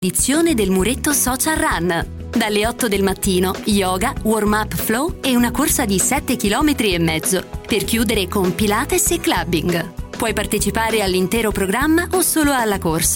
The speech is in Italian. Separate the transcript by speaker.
Speaker 1: Edizione del Muretto Social Run. Dalle 8 del mattino, yoga, warm-up flow e una corsa di 7 km e mezzo, per chiudere con Pilates e clubbing. Puoi partecipare all'intero programma o solo alla corsa.